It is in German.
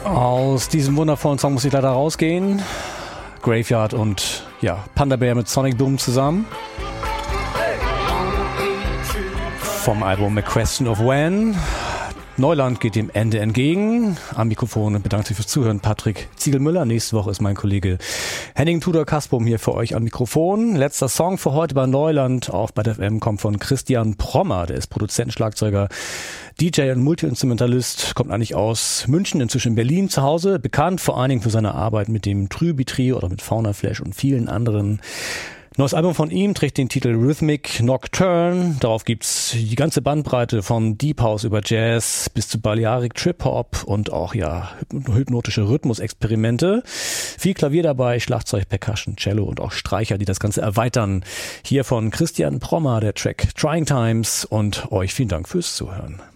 Aus diesem wundervollen Song muss ich leider rausgehen. Graveyard und Panda Bear mit Sonic Boom zusammen. Vom Album A Question of When. Neuland geht dem Ende entgegen. Am Mikrofon bedankt sich fürs Zuhören Patrick Ziegelmüller. Nächste Woche ist mein Kollege Henning Tudor-Kaspum hier für euch am Mikrofon. Letzter Song für heute bei Neuland auf Bad FM kommt von Christian Prommer. Der ist Produzent, Schlagzeuger, DJ und Multi-Instrumentalist, kommt eigentlich aus München, inzwischen in Berlin zu Hause. Bekannt vor allen Dingen für seine Arbeit mit dem Trüby-Trio oder mit Fauna Flash und vielen anderen. Neues Album von ihm trägt den Titel Rhythmic Nocturne. Darauf gibt's die ganze Bandbreite von Deep House über Jazz bis zu Balearic Trip Hop und auch hypnotische Rhythmusexperimente. Viel Klavier dabei, Schlagzeug, Percussion, Cello und auch Streicher, die das Ganze erweitern. Hier von Christian Prommer der Track Trying Times und euch vielen Dank fürs Zuhören.